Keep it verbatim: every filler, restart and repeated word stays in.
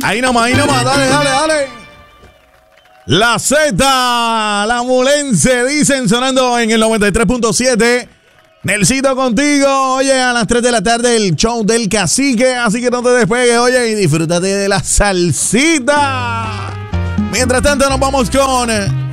Ahí nomás, ahí nomás, dale, dale, dale. La Z, la Mulense, dicen, sonando en el noventa y tres punto siete. Nelsito contigo, oye, a las tres de la tarde el show del cacique, así que no te despegues, oye, y disfrútate de la salsita. Mientras tanto nos vamos con